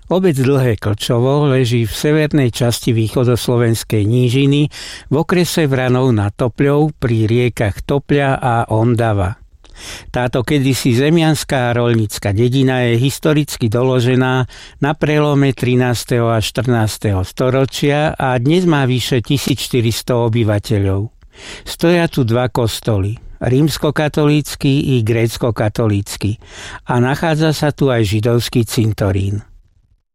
Obec Dlhé Klčovo leží v severnej časti východoslovenskej nížiny v okrese Vranov nad Topľou pri riekach Topľa a Ondava. Táto kedysi zemianská a roľnícka dedina je historicky doložená na prelome 13. a 14. storočia a dnes má vyše 1400 obyvateľov. Stoja tu dva kostoly, rímskokatolícky i gréckokatolícky, a nachádza sa tu aj židovský cintorín.